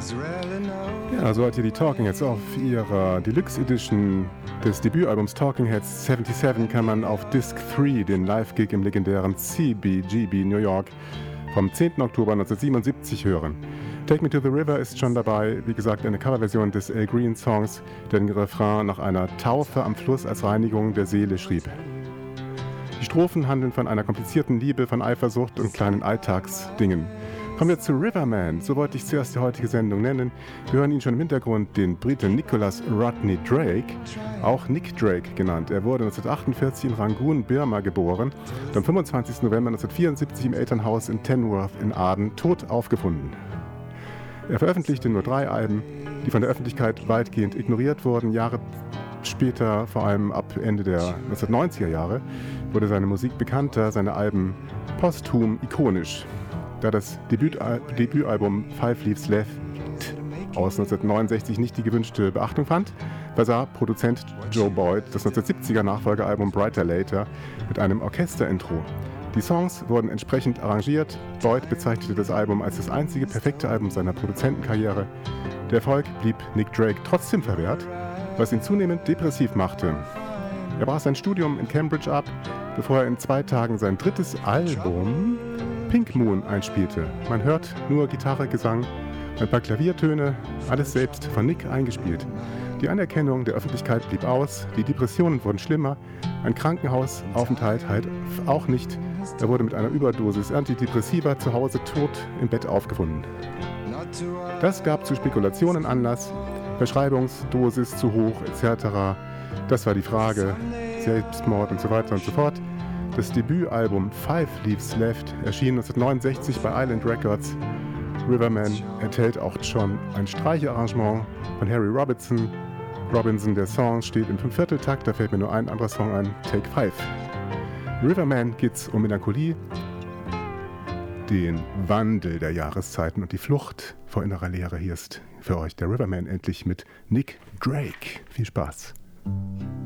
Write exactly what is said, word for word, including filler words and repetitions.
Ja, so hat hier die Talking Heads auf ihrer Deluxe Edition des Debütalbums Talking Heads siebenundsiebzig kann man auf Disc drei den Live-Gig im legendären C B G B New York vom zehnten Oktober neunzehnhundertsiebenundsiebzig hören. Take Me to the River ist schon dabei, wie gesagt eine Coverversion des Al Green Songs, der den Refrain nach einer Taufe am Fluss als Reinigung der Seele schrieb. Die Strophen handeln von einer komplizierten Liebe, von Eifersucht und kleinen Alltagsdingen. Kommen wir zu Riverman, so wollte ich zuerst die heutige Sendung nennen. Wir hören ihn schon im Hintergrund, den Briten Nicholas Rodney Drake, auch Nick Drake genannt. Er wurde neunzehnhundertachtundvierzig in Rangoon, Birma geboren und am fünfundzwanzigsten November neunzehnhundertvierundsiebzig im Elternhaus in Tamworth in Aden tot aufgefunden. Er veröffentlichte nur drei Alben, die von der Öffentlichkeit weitgehend ignoriert wurden. Jahre später, vor allem ab Ende der neunzehnhundertneunziger Jahre, wurde seine Musik bekannter, seine Alben posthum ikonisch. Da das Debütal- Debütalbum Five Leaves Left aus neunzehnhundertneunundsechzig nicht die gewünschte Beachtung fand, versah Produzent Joe Boyd das neunzehnhundertsiebziger Nachfolgealbum Brighter Later mit einem Orchesterintro. Die Songs wurden entsprechend arrangiert. Boyd bezeichnete das Album als das einzige perfekte Album seiner Produzentenkarriere. Der Erfolg blieb Nick Drake trotzdem verwehrt, was ihn zunehmend depressiv machte. Er brach sein Studium in Cambridge ab, bevor er in zwei Tagen sein drittes Album Pink Moon einspielte. Man hört nur Gitarre, Gesang, ein paar Klaviertöne, alles selbst von Nick eingespielt. Die Anerkennung der Öffentlichkeit blieb aus, die Depressionen wurden schlimmer, ein Krankenhausaufenthalt halt auch nicht. Er wurde mit einer Überdosis Antidepressiva zu Hause tot im Bett aufgefunden. Das gab zu Spekulationen Anlass, Verschreibungsdosis zu hoch et cetera. Das war die Frage, Selbstmord und so weiter und so fort. Das Debütalbum Five Leaves Left erschien neunzehnhundertneunundsechzig bei Island Records. Riverman enthält auch schon ein Streicherarrangement von Harry Robinson. Robinson, der Song steht im Fünfvierteltakt, da fällt mir nur ein anderer Song ein, Take Five. Riverman geht's um Melancholie, den Wandel der Jahreszeiten und die Flucht vor innerer Leere. Hier ist für euch der Riverman endlich mit Nick Drake. Viel Spaß.